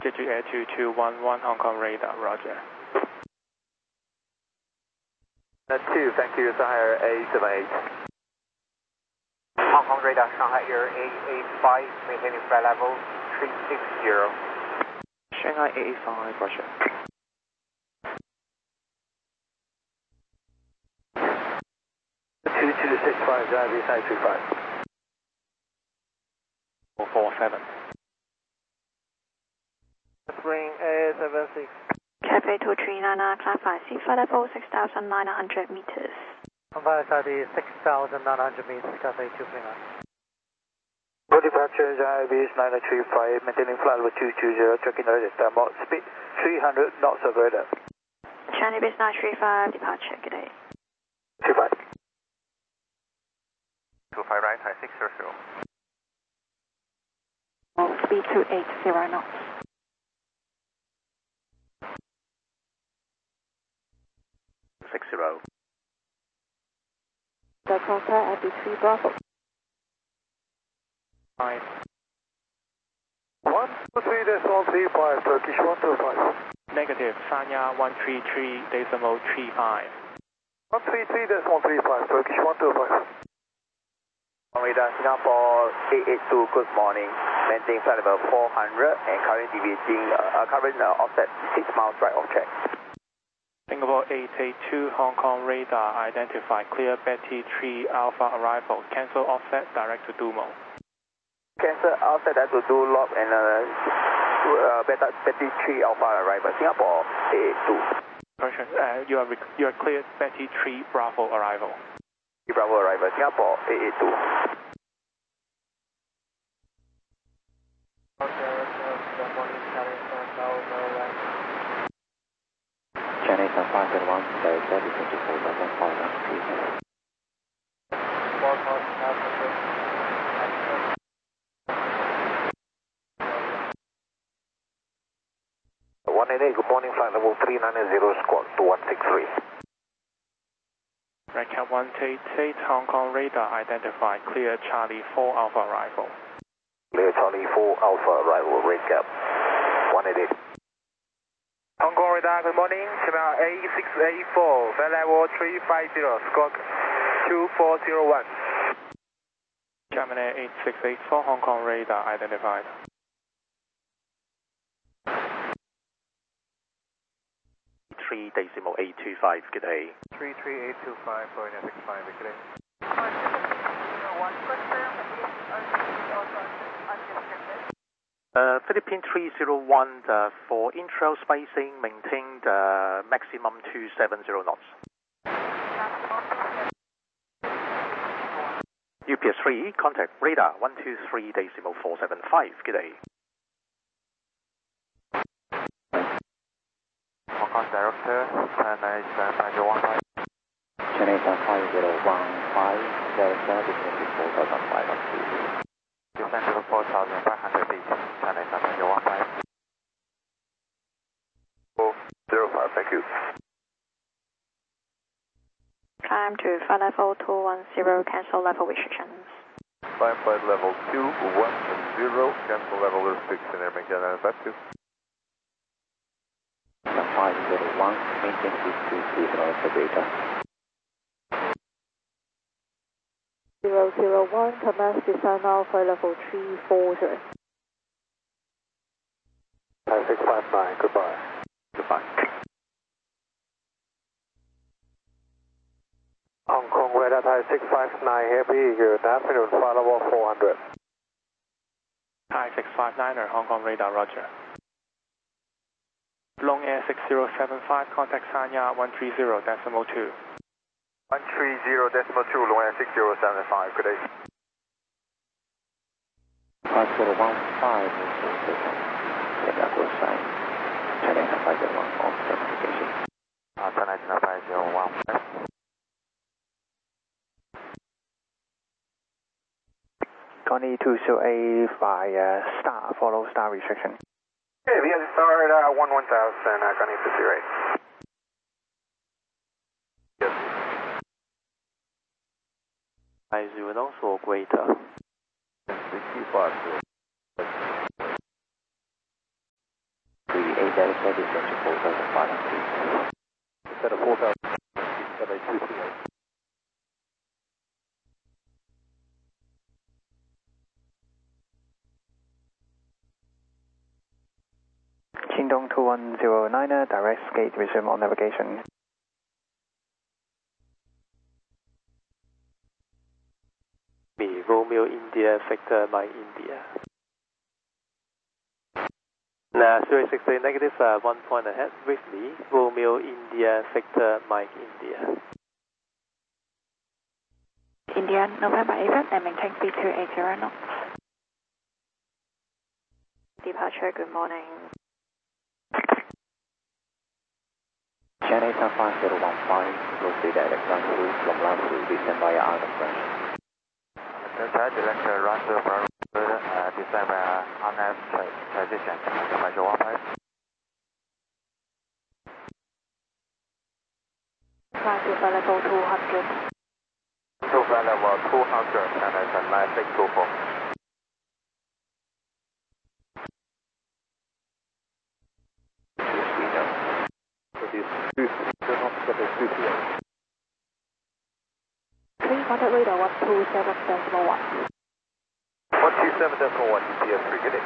Digit Air 2211 Hong Kong radar, roger. 2, thank you, Shanghai Air A78. Hong Kong radar, Shanghai Air A85, maintaining flight level 360. Shanghai A85, roger. Two 265, Java 935. 447. Spring A76. Cafe 2399, class 5C, flight level 6,900 meters. Contact ID 6,900 meters, Cafe 239. For departure, Java 935, maintaining flight level 220, tracking the register mode, speed 300 knots of radar. China base 935, departure, good day. 25. 25 right, high 600. Speed 280 knots. The contact at 3 Bravo. 5. 123.135, Turkish 125. Negative, Sanya 133.35. 133.135, Turkish 125. Radar Singapore 882, good morning. Maintaining flight level 400 and current deviating, current offset 6 miles right of track. Singapore 882 Hong Kong radar, identify clear Betty 3 Alpha arrival. Cancel offset, direct to Dumo. Cancel offset that to do log and Betty 3 Alpha arrival. Singapore 882. Correction, you are cleared Betty 3 Bravo arrival. Bravo arrival, Singapore 882. Chinese 501, Delta, descent to 4,500 feet. 188, good morning, flight level 390, squawk 2163. Redcap 188 Hong Kong radar, identify clear Charlie 4 Alpha arrival. Clear Charlie 4 Alpha arrival, Redcap 188. Hong Kong radar, good morning. Channel A684, flight level 350, squawk 2401. Gemini 8684 Hong Kong radar, identified. Three decimal 825, good day. 33825, Florida 65, good day. Philippine 301, for intro spacing, maintain the maximum 270 knots. UPS 3, contact radar 123.475, good day. Hong Kong director, Chinese 5015. Chinese 5015, Delta, descent to 4,500 feet. Descent to 4,500 feet, Chinese 5015. 405, thank you. Climb to flight level 210, cancel level restrictions. Climb flight level 210, cancel level restriction, Air Canada 52. 501, maintain 220 knots of radar. 001, commence descent now, flight level 340. 5659, goodbye. Goodbye. Hong Kong radar Thai 659, heavy, good afternoon, flight level 400. Thai 659er Hong Kong radar, roger. Long Air 6075, contact Sanya 130.2. 130.2, Long Air 6075, good day. 5015, radar go sign. Chinese 501, off certification. Chinese 5015. Connie 208 star, follow star restriction. Okay, we have to start 11,000, Connie 208. Yes. 50 for greater. 65. dedicated descent to 4,500 feet. Instead of 4,000 feet, LA 238. Qingdong 2109er, direct gate, resume on navigation. Romeo India, Victor Mike India. 360 negative, 1 point ahead with me, Romeo India, Victor Mike India. India, November 8th, and maintain speed 280 knots. Departure, good morning. China 5015, proceed direct run through from land to descend via Arnhem Branch. Direct run through from descend via Arnhem transition, departure 15. Fly to flight level 200. To flight level 200, China 9624. Contact radar 127.1. 127.1 GPS 3, good day.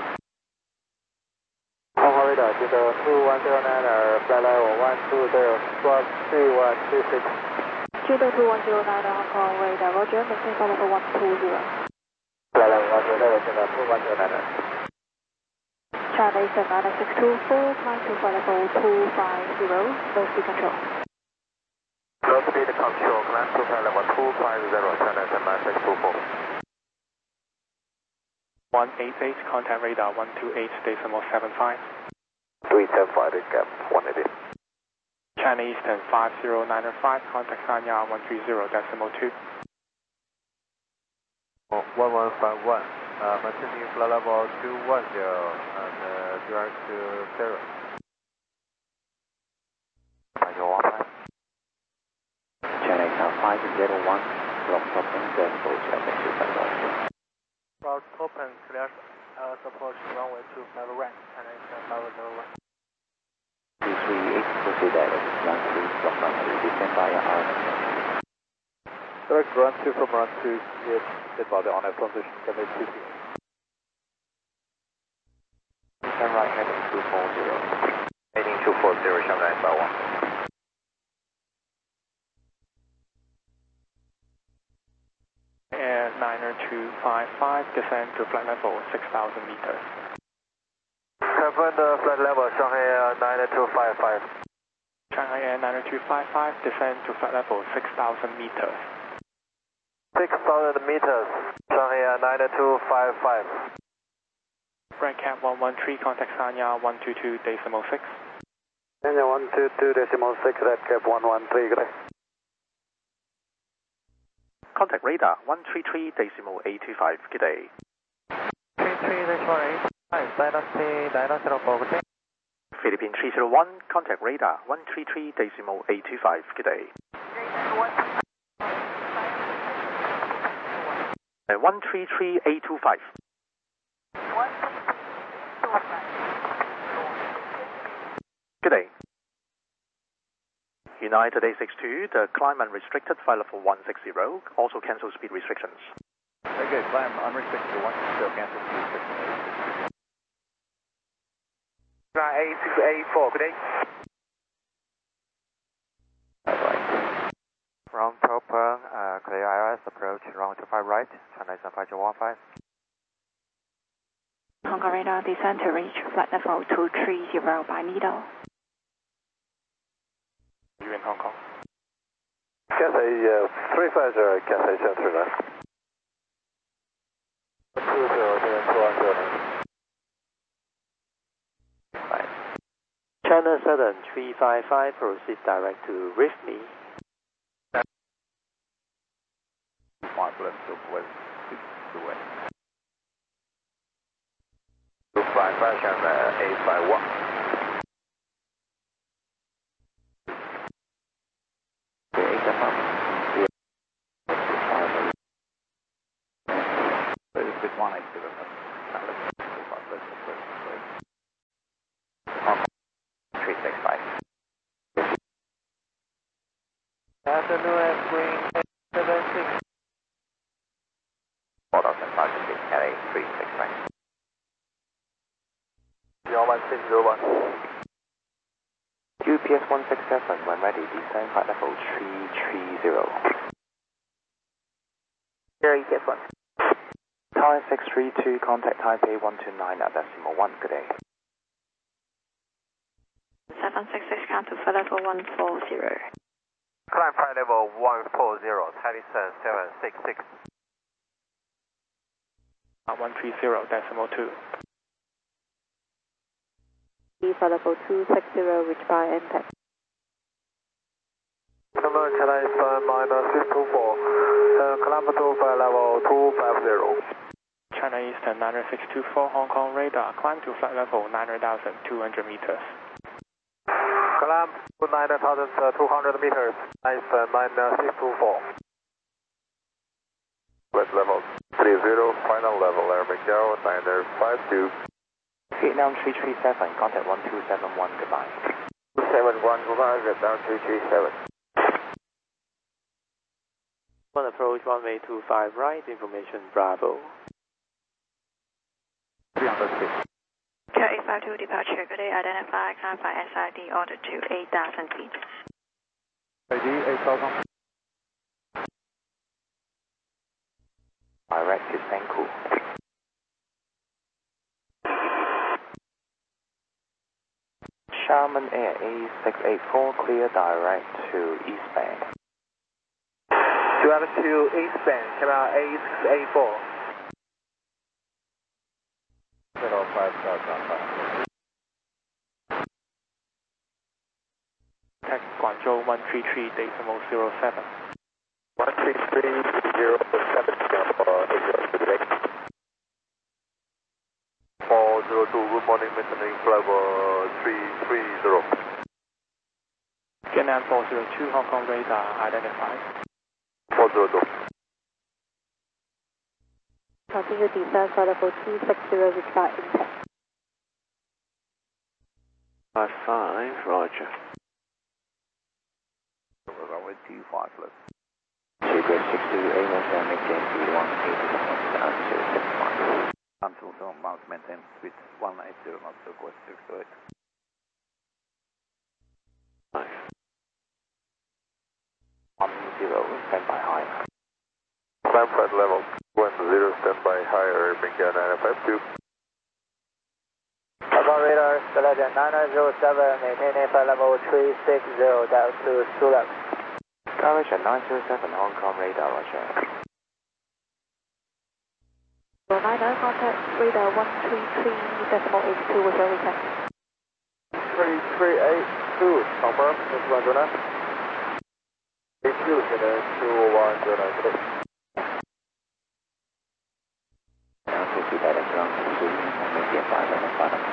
Hong Kong radar, Judo 2109er, flight level 120, squawk 3126. Judo 2109 Hong Kong radar, roger, maintain flight level 120. Flight level 120, Judo 2109er. China Eastern 9624, flying to flight level 250, low speed control. Low speed control, climb to flight level 250, China Eastern 9624. 188, contact radar 128.75. 375, gap 180. China Eastern 50905, contact Sanya 130.2. 1151, maintaining flight level 210 and direct to 0. China 501, from Toppen, then approach LA 251. Route open, clear approach runway 25 right, China Eastern 501. 238, proceed direct run through from run to descend via Arnhem Branch. Direct run through from run 2, cleared, dead body on a transition, LA 238. Turn right heading 240. Heading 240, Shanghai 91. Air Niner 255, descend to flight level 6,000 meters. Confirm the flight level, Shanghai 9255. Shanghai Air Niner 255, descend to flight level 6,000 meters. 6,000 meters, Shanghai 9255. Brand cap 113, contact Sanya 122.6. Sanya 122.6, red cap 113, good day. Contact radar 133.825, good day. 33.825, Dynasty 04, good day. Philippine 301, contact radar 133.825, good day. 133.825. Good day. United A62, the climb unrestricted, flight level 160, also cancel speed restrictions. Okay, climb unrestricted to 160, cancel speed restrictions. A684, good day. Right. From Topen, clear ILS approach, runway 25 right, China Eastern 5015. Hong Kong radar, descend to reach flight level 230 by needle. You in Hong Kong? Cathay 350, Cathay Center left. 210. Right. China Southern 355, proceed direct to Rifme. 5 left, southwest, 6 to west. 255, China 851. It's 180, 365. Afternoon, Green 76. 4000 LA 369. 11601. UPS 167, when ready, descend flight level 330. Here, EPS 1. Tower 632, contact Taipei 129 at decimal 1, good day. 766, count to flight level 140. Climb flight level 140, Talisman 766. 130, decimal 2. Flight level 260, reach by impact. Number Talisman -624, climb to flight level 250. China Eastern 90624, Hong Kong radar, climb to flight level 9,200 meters. Climb to 9,200 meters, Talisman -624. West level 30, final level, Air Macau 952. Vietnam 337, contact 1271, goodbye. 271, goodbye, down 337. One approach, runway 25 right, information Bravo. 306. Cat 852 departure, good day, identify, climb by SID, order to 8,000 feet. ID 8000. Direct to Senku. Sharman Air A684, clear direct to eastbound. 202 eastbound, come out A684. 05 Tech Guangzhou 133, decimal 07. 13307, 402, good morning, maintaining level 330. Vietnam 402, Hong Kong radar, identified. 402. Continue descent, flight level 260, reach by impact. 55, roger. Runway 25 left. Sugar 62, A17, maintain speed 180 until 6 miles. Until 7 miles, maintain speed 180 knots, request 628. 10, standby high. Climb flight level 10, standby higher, Macau 952. Hong Kong radar, select 9907, maintaining flight level 360, down to Sulak. Direction 907, Hong Kong radar, roger. 90, contact radar 133, decimal 82, with your weekend. 3382, confirm, this is 109. 82, get a 2109 today. Now 50 direct ground to Sweden, and make the 5 and the final